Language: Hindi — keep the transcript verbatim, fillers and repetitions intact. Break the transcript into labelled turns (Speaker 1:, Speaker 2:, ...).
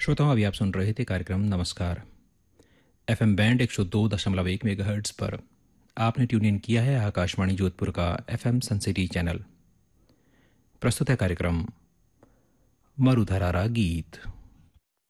Speaker 1: श्रोताओं, अभी आप सुन रहे थे कार्यक्रम नमस्कार। एफएम बैंड एक सौ दो दशमलव एक मेगाहर्ट्ज पर आपने ट्यून इन किया है आकाशवाणी जोधपुर का एफएम सनसिटी चैनल। प्रस्तुत है कार्यक्रम मरुधरारा गीत।